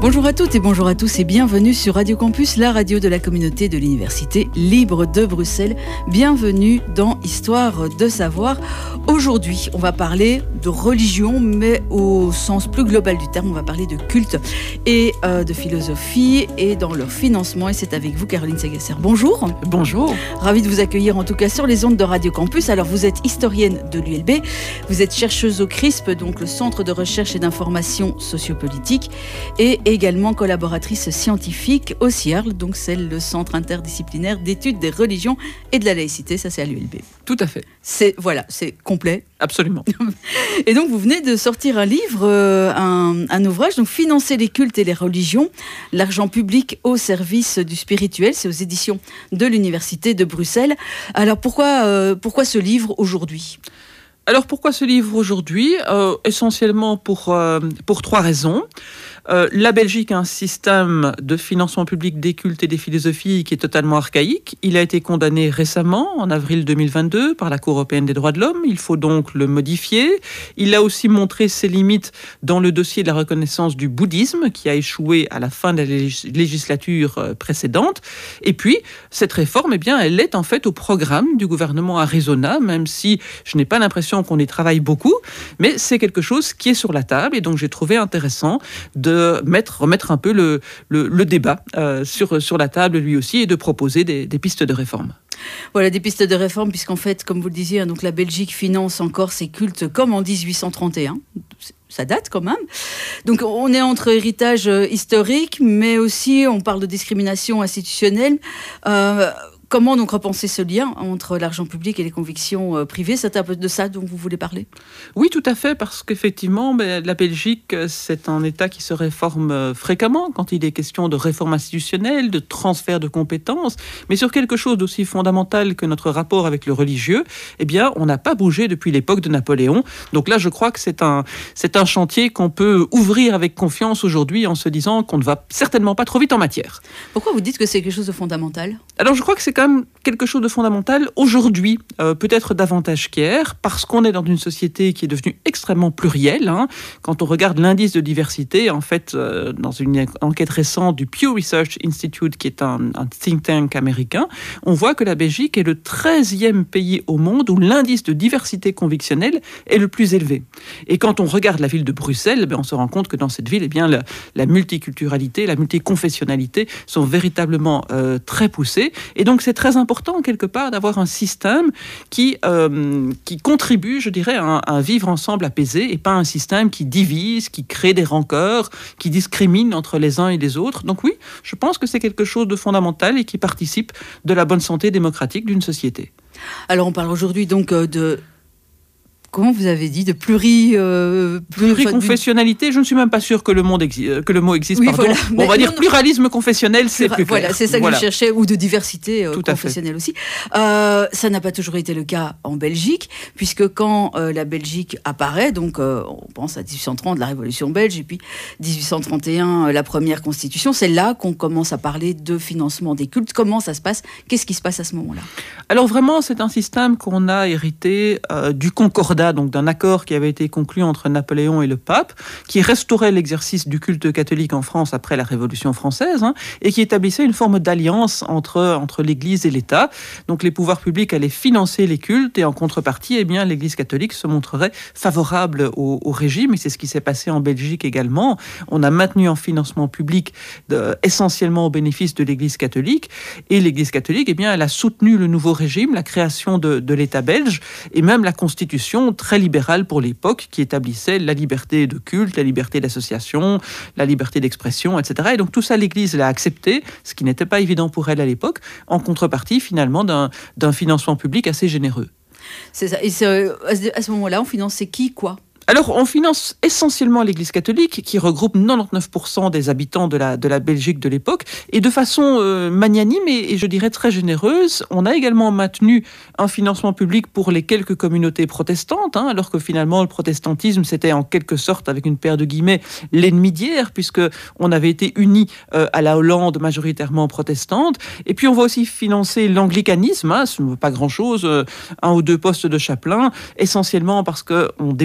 Bonjour à toutes et bonjour à tous et bienvenue sur Radio Campus, la radio de la communauté de l'Université libre de Bruxelles. Bienvenue dans Histoire de savoir. Aujourd'hui, on va parler de religion, mais au sens plus global du terme. On va parler de culte et de philosophie et dans leur financement. Et c'est avec vous, Caroline Segesser. Bonjour. Bonjour. Ravie de vous accueillir en tout cas sur les ondes de Radio Campus. Alors, vous êtes historienne de l'ULB, vous êtes chercheuse au CRISP, donc le Centre de recherche et d'information sociopolitique, et également collaboratrice scientifique au CIARL, donc c'est le Centre interdisciplinaire d'études des religions et de la laïcité, ça c'est à l'ULB. Tout à fait. C'est complet. Absolument. Et donc vous venez de sortir un livre, un ouvrage, donc Financer les cultes et les religions, l'argent public au service du spirituel, c'est aux éditions de l'Université de Bruxelles. Alors pourquoi ce livre aujourd'hui ? Alors pourquoi ce livre aujourd'hui ? Essentiellement pour 3 raisons. La Belgique a un système de financement public des cultes et des philosophies qui est totalement archaïque. Il a été condamné récemment, en avril 2022, par la Cour européenne des droits de l'homme. Il faut donc le modifier. Il a aussi montré ses limites dans le dossier de la reconnaissance du bouddhisme, qui a échoué à la fin de la législature précédente. Et puis, cette réforme, elle est en fait au programme du gouvernement Arizona, même si je n'ai pas l'impression qu'on y travaille beaucoup, mais c'est quelque chose qui est sur la table. Et donc, j'ai trouvé intéressant de remettre un peu le débat sur la table lui aussi et de proposer des pistes de réforme. Voilà, des pistes de réforme, puisqu'en fait, comme vous le disiez, donc la Belgique finance encore ses cultes comme en 1831. Ça date quand même. Donc on est entre héritage historique, mais aussi on parle de discrimination institutionnelle. Comment donc repenser ce lien entre l'argent public et les convictions privées ? C'est un peu de ça dont vous voulez parler ? Oui, tout à fait, parce qu'effectivement, la Belgique, c'est un État qui se réforme fréquemment quand il est question de réforme institutionnelle, de transfert de compétences, mais sur quelque chose d'aussi fondamental que notre rapport avec le religieux, on n'a pas bougé depuis l'époque de Napoléon. Donc là, je crois que c'est un chantier qu'on peut ouvrir avec confiance aujourd'hui en se disant qu'on ne va certainement pas trop vite en matière. Pourquoi vous dites que c'est quelque chose de fondamental ? Alors, je crois que c'est quand même quelque chose de fondamental aujourd'hui, peut-être davantage qu'hier, parce qu'on est dans une société qui est devenue extrêmement plurielle. Quand on regarde l'indice de diversité, en fait, dans une enquête récente du Pew Research Institute, qui est un think tank américain, on voit que la Belgique est le 13e pays au monde où l'indice de diversité convictionnelle est le plus élevé. Et quand on regarde la ville de Bruxelles, on se rend compte que dans cette ville, la multiculturalité, la multiconfessionnalité sont véritablement très poussées. Et donc, c'est très important, quelque part, d'avoir un système qui contribue, je dirais, à un vivre ensemble apaisé et pas un système qui divise, qui crée des rancœurs, qui discrimine entre les uns et les autres. Donc oui, je pense que c'est quelque chose de fondamental et qui participe de la bonne santé démocratique d'une société. Alors, on parle aujourd'hui donc de... Comment vous avez dit, de pluriconfessionnalité, je ne suis même pas sûr que le mot existe. Oui, pardon. voilà. On va dire pluralisme confessionnel, c'est plus clair. Voilà, c'est ça que je cherchais, ou de diversité Tout à confessionnelle aussi. Ça n'a pas toujours été le cas en Belgique, puisque quand la Belgique apparaît, donc on pense à 1830, la Révolution belge, et puis 1831, la première constitution, c'est là qu'on commence à parler de financement des cultes. Comment ça se passe ? Qu'est-ce qui se passe à ce moment-là ? Alors vraiment, c'est un système qu'on a hérité du Concordat, donc d'un accord qui avait été conclu entre Napoléon et le pape, qui restaurait l'exercice du culte catholique en France après la Révolution française, et qui établissait une forme d'alliance entre l'Église et l'État. Donc les pouvoirs publics allaient financer les cultes, et en contrepartie, l'Église catholique se montrerait favorable au régime, et c'est ce qui s'est passé en Belgique également. On a maintenu un financement public essentiellement au bénéfice de l'Église catholique, et l'Église catholique, elle a soutenu le nouveau régime, la création de l'État belge, et même la constitution très libérale pour l'époque, qui établissait la liberté de culte, la liberté d'association, la liberté d'expression, etc. Et donc tout ça, l'Église l'a accepté, ce qui n'était pas évident pour elle à l'époque, en contrepartie finalement d'un financement public assez généreux. C'est ça. Et à ce moment-là, on finançait qui, quoi ? Alors, on finance essentiellement l'Église catholique, qui regroupe 99% des habitants de la Belgique de l'époque, et de façon magnanime et je dirais très généreuse. On a également maintenu un financement public pour les quelques communautés protestantes, alors que finalement, le protestantisme, c'était en quelque sorte, avec une paire de guillemets, l'ennemi d'hier, puisque on avait été unis à la Hollande majoritairement protestante. Et puis, on va aussi financer l'anglicanisme, ce n'est pas grand-chose, 1 ou 2 postes de chapelain, essentiellement parce qu'on dépend beaucoup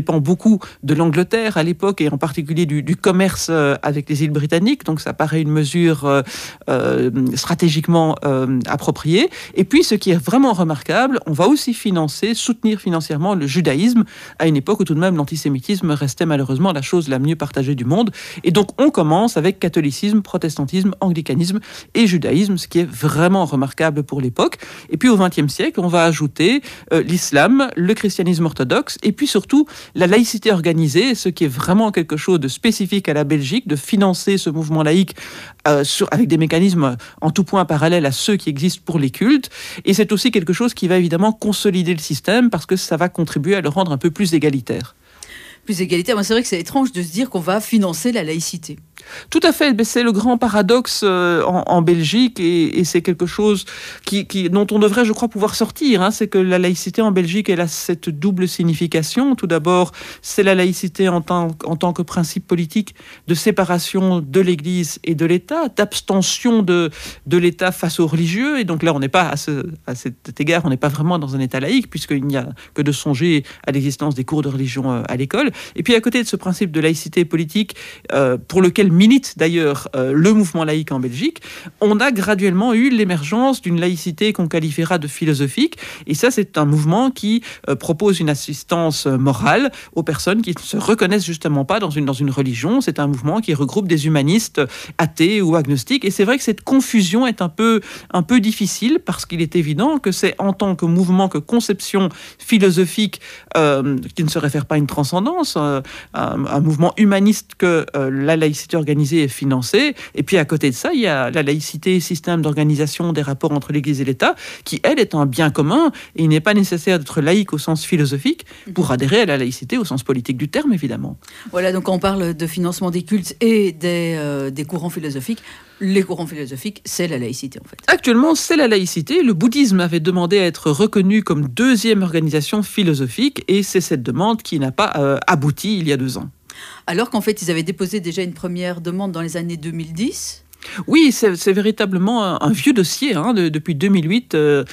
beaucoup de l'Angleterre à l'époque, et en particulier du commerce avec les îles britanniques. Donc ça paraît une mesure stratégiquement appropriée. Et puis, ce qui est vraiment remarquable, on va aussi soutenir financièrement le judaïsme à une époque où tout de même l'antisémitisme restait malheureusement la chose la mieux partagée du monde. Et donc on commence avec catholicisme, protestantisme, anglicanisme et judaïsme, ce qui est vraiment remarquable pour l'époque. Et puis au XXe siècle, on va ajouter l'islam, le christianisme orthodoxe et puis surtout la laïcité organisée, ce qui est vraiment quelque chose de spécifique à la Belgique, de financer ce mouvement laïque avec des mécanismes en tout point parallèles à ceux qui existent pour les cultes. Et c'est aussi quelque chose qui va évidemment consolider le système parce que ça va contribuer à le rendre un peu plus égalitaire. Plus égalitaire, c'est vrai que c'est étrange de se dire qu'on va financer la laïcité. Tout à fait, mais c'est le grand paradoxe en Belgique et c'est quelque chose dont on devrait, je crois, pouvoir sortir. C'est que la laïcité en Belgique, elle a cette double signification. Tout d'abord, c'est la laïcité en tant que principe politique de séparation de l'Église et de l'État, d'abstention de l'État face aux religieux. Et donc là, on n'est pas, à cet égard, on n'est pas vraiment dans un État laïque, puisqu'il n'y a que de songer à l'existence des cours de religion à l'école. Et puis à côté de ce principe de laïcité politique, pour lequel milite d'ailleurs le mouvement laïque en Belgique, on a graduellement eu l'émergence d'une laïcité qu'on qualifiera de philosophique. Et ça, c'est un mouvement qui propose une assistance morale aux personnes qui ne se reconnaissent justement pas dans une religion. C'est un mouvement qui regroupe des humanistes athées ou agnostiques. Et c'est vrai que cette confusion est un peu difficile parce qu'il est évident que c'est en tant que mouvement, que conception philosophique qui ne se réfère pas à une transcendance, un mouvement humaniste que la laïcité organisée est financée. Et puis à côté de ça, il y a la laïcité, système d'organisation des rapports entre l'Église et l'État, qui, elle, est un bien commun. Et il n'est pas nécessaire d'être laïque au sens philosophique pour adhérer à la laïcité au sens politique du terme, évidemment. Voilà, donc quand on parle de financement des cultes et des courants philosophiques, les courants philosophiques, c'est la laïcité en fait. Actuellement, c'est la laïcité. Le bouddhisme avait demandé à être reconnu comme deuxième organisation philosophique et c'est cette demande qui n'a pas abouti il y a 2 ans. Alors qu'en fait, ils avaient déposé déjà une première demande dans les années 2010. Oui, c'est véritablement un vieux dossier. Depuis 2008,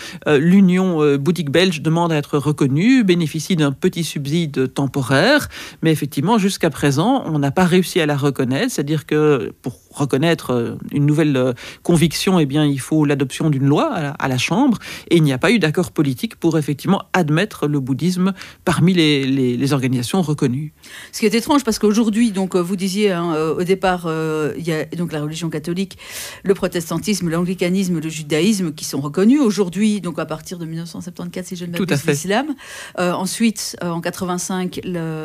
l'Union bouddhique belge demande à être reconnue, bénéficie d'un petit subside temporaire, mais effectivement, jusqu'à présent, on n'a pas réussi à la reconnaître. C'est-à-dire que pour reconnaître une nouvelle conviction, eh bien, il faut l'adoption d'une loi à la Chambre, et il n'y a pas eu d'accord politique pour effectivement admettre le bouddhisme parmi les organisations reconnues. Ce qui est étrange, parce qu'aujourd'hui, donc, vous disiez au départ, il y a donc la religion catholique, le protestantisme, l'anglicanisme, le judaïsme qui sont reconnus. Aujourd'hui, donc à partir de 1974, si je ne m'abuse, l'islam. Ensuite, en 85,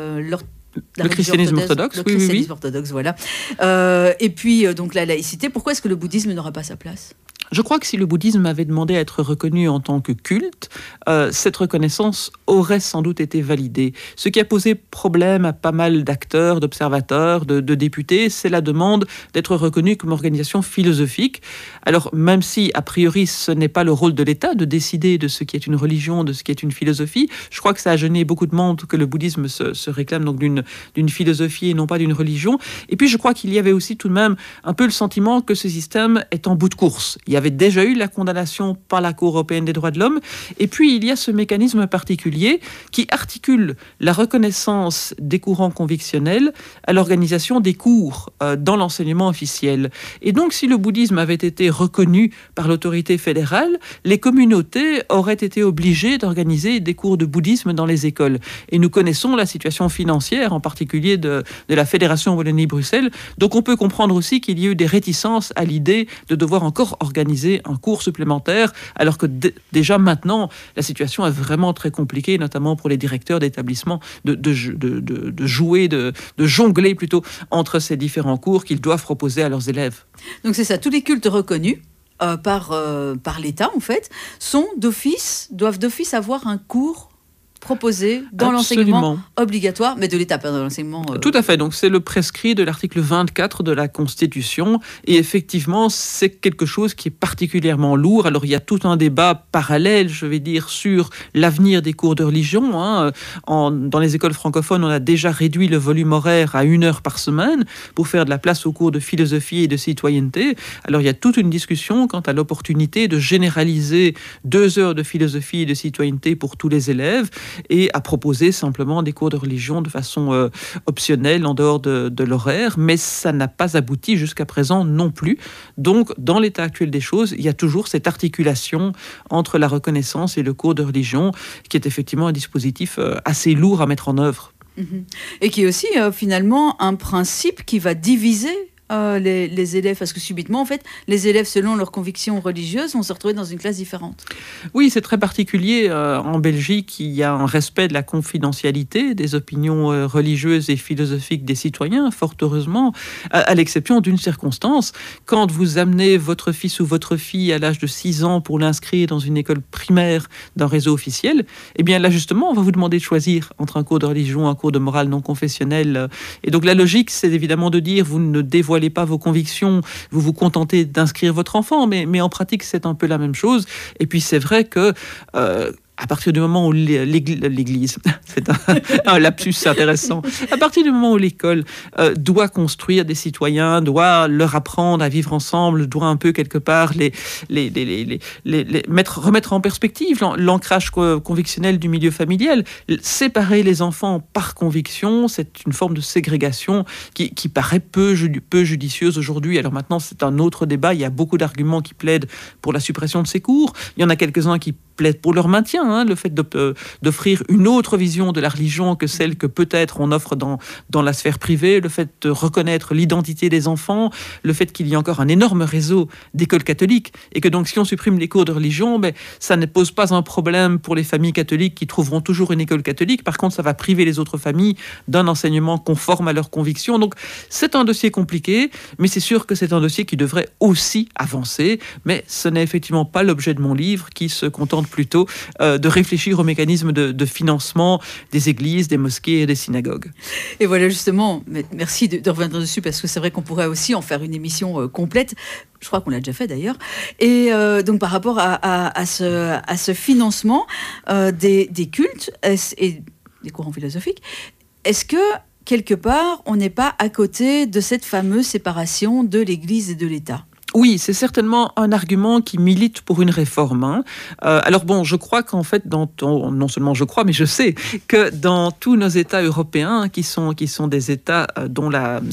le christianisme orthodoxe. Le christianisme orthodoxe, voilà. Et puis, donc la laïcité. Pourquoi est-ce que le bouddhisme n'aura pas sa place ? Je crois que si le bouddhisme avait demandé à être reconnu en tant que culte, cette reconnaissance aurait sans doute été validée. Ce qui a posé problème à pas mal d'acteurs, d'observateurs, de députés, c'est la demande d'être reconnu comme organisation philosophique. Alors, même si, a priori, ce n'est pas le rôle de l'État de décider de ce qui est une religion, de ce qui est une philosophie, je crois que ça a gêné beaucoup de monde que le bouddhisme se réclame donc d'une philosophie et non pas d'une religion. Et puis, je crois qu'il y avait aussi tout de même un peu le sentiment que ce système est en bout de course. Il y avait déjà eu la condamnation par la Cour européenne des droits de l'homme. Et puis, il y a ce mécanisme particulier qui articule la reconnaissance des courants convictionnels à l'organisation des cours dans l'enseignement officiel. Et donc, si le bouddhisme avait été reconnu par l'autorité fédérale, les communautés auraient été obligées d'organiser des cours de bouddhisme dans les écoles. Et nous connaissons la situation financière, en particulier de la Fédération Wallonie-Bruxelles. Donc, on peut comprendre aussi qu'il y a eu des réticences à l'idée de devoir encore organiser un cours supplémentaire, alors que déjà maintenant, la situation est vraiment très compliquée, notamment pour les directeurs d'établissements, de jouer, de jongler plutôt entre ces différents cours qu'ils doivent proposer à leurs élèves. Donc c'est ça, tous les cultes reconnus par l'État, en fait, doivent d'office avoir un cours proposé dans l'enseignement obligatoire, mais de l'État, pas dans l'enseignement... Tout à fait, donc c'est le prescrit de l'article 24 de la Constitution, et effectivement, c'est quelque chose qui est particulièrement lourd. Alors, il y a tout un débat parallèle, je vais dire, sur l'avenir des cours de religion. Dans les écoles francophones, on a déjà réduit le volume horaire à 1 heure par semaine pour faire de la place aux cours de philosophie et de citoyenneté. Alors, il y a toute une discussion quant à l'opportunité de généraliser 2 heures de philosophie et de citoyenneté pour tous les élèves. et à proposer simplement des cours de religion de façon optionnelle en dehors de l'horaire, mais ça n'a pas abouti jusqu'à présent non plus. Donc, dans l'état actuel des choses, il y a toujours cette articulation entre la reconnaissance et le cours de religion, qui est effectivement un dispositif assez lourd à mettre en œuvre. Et qui est aussi finalement un principe qui va diviser les élèves, parce que subitement, en fait, les élèves, selon leurs convictions religieuses, vont se retrouver dans une classe différente. Oui, c'est très particulier. En Belgique, il y a un respect de la confidentialité des opinions religieuses et philosophiques des citoyens, fort heureusement, à l'exception d'une circonstance. Quand vous amenez votre fils ou votre fille à l'âge de 6 ans pour l'inscrire dans une école primaire d'un réseau officiel, eh bien là, justement, on va vous demander de choisir entre un cours de religion, un cours de morale non confessionnelle. Et donc, la logique, c'est évidemment de dire, vous ne dévoilez pas vos convictions, vous vous contentez d'inscrire votre enfant, mais en pratique, c'est un peu la même chose. Et puis, c'est vrai que à partir du moment où l'Église, c'est un lapsus intéressant, à partir du moment où l'école doit construire des citoyens, doit leur apprendre à vivre ensemble, doit un peu quelque part remettre en perspective l'ancrage convictionnel du milieu familial, séparer les enfants par conviction, c'est une forme de ségrégation qui paraît peu judicieuse aujourd'hui. Alors maintenant, c'est un autre débat, il y a beaucoup d'arguments qui plaident pour la suppression de ces cours, il y en a quelques-uns qui plaident pour leur maintien, le fait d'offrir une autre vision de la religion que celle que peut-être on offre dans la sphère privée, le fait de reconnaître l'identité des enfants, le fait qu'il y a encore un énorme réseau d'écoles catholiques et que donc si on supprime les cours de religion, ça ne pose pas un problème pour les familles catholiques qui trouveront toujours une école catholique. Par contre, ça va priver les autres familles d'un enseignement conforme à leurs convictions. Donc c'est un dossier compliqué, mais c'est sûr que c'est un dossier qui devrait aussi avancer. Mais ce n'est effectivement pas l'objet de mon livre qui se contente plutôt de réfléchir aux mécanismes de financement des églises, des mosquées et des synagogues. Et voilà justement, merci de revenir dessus parce que c'est vrai qu'on pourrait aussi en faire une émission complète. Je crois qu'on l'a déjà fait d'ailleurs. Et donc par rapport à ce financement des cultes et des courants philosophiques, est-ce que quelque part on n'est pas à côté de cette fameuse séparation de l'Église et de l'État ? Oui, c'est certainement un argument qui milite pour une réforme. Alors bon, je crois qu'en fait, non seulement je crois, mais je sais que dans tous nos États européens, qui sont des États dont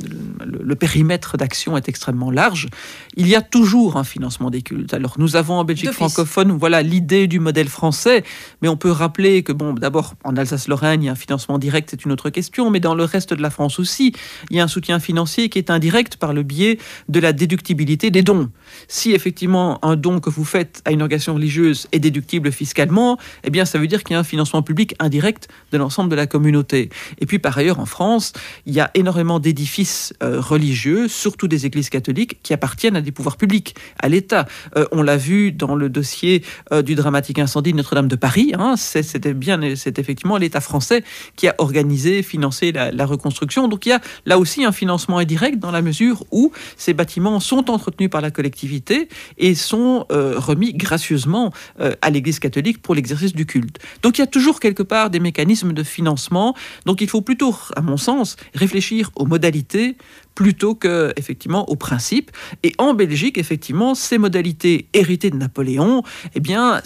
le périmètre d'action est extrêmement large, il y a toujours un financement des cultes. Alors nous avons en Belgique francophone, voilà l'idée du modèle français, mais on peut rappeler que d'abord en Alsace-Lorraine, il y a un financement direct, c'est une autre question, mais dans le reste de la France aussi, il y a un soutien financier qui est indirect par le biais de la déductibilité des dons. Si effectivement un don que vous faites à une organisation religieuse est déductible fiscalement, eh bien ça veut dire qu'il y a un financement public indirect de l'ensemble de la communauté. Et puis par ailleurs en France, il y a énormément d'édifices religieux, surtout des églises catholiques, qui appartiennent à des pouvoirs publics, à l'État. On l'a vu dans le dossier du dramatique incendie de Notre-Dame de Paris. C'est effectivement l'État français qui a organisé, financé la reconstruction. Donc il y a là aussi un financement indirect dans la mesure où ces bâtiments sont entretenus par la collectivité et sont remis gracieusement à l'Église catholique pour l'exercice du culte. Donc il y a toujours quelque part des mécanismes de financement. Donc il faut plutôt, à mon sens, réfléchir aux modalités plutôt que effectivement aux principes. Et en Belgique, effectivement, ces modalités héritées de Napoléon, eh bien,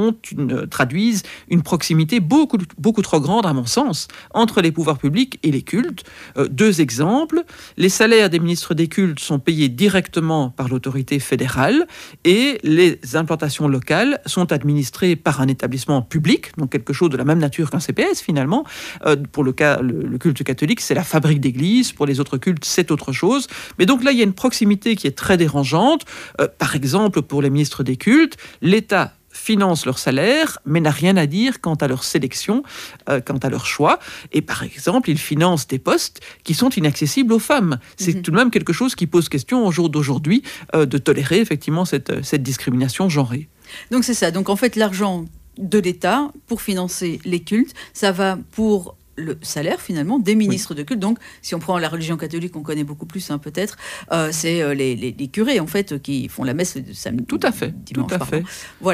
traduisent une proximité beaucoup trop grande, à mon sens, entre les pouvoirs publics et les cultes. Deux exemples. Les salaires des ministres des cultes sont payés directement par l'autorité fédérale et les implantations locales sont administrées par un établissement public, donc quelque chose de la même nature qu'un CPS finalement. Pour le culte catholique, c'est la fabrique d'église. Pour les autres cultes, c'est autre chose. Mais donc là, il y a une proximité qui est très dérangeante. Par exemple, pour les ministres des cultes, l'État finance leur salaire, mais n'a rien à dire quant à leur sélection, quant à leur choix. Et par exemple, ils financent des postes qui sont inaccessibles aux femmes. C'est tout de même quelque chose qui pose question au jour d'aujourd'hui de tolérer effectivement cette discrimination genrée. Donc c'est ça. Donc en fait, l'argent de l'État pour financer les cultes, ça va pour le salaire finalement des ministres de culte. Donc si on prend la religion catholique, on connaît beaucoup plus peut-être, c'est les curés en fait qui font la messe le samedi. Tout à fait, dimanche, tout à fait. Voilà.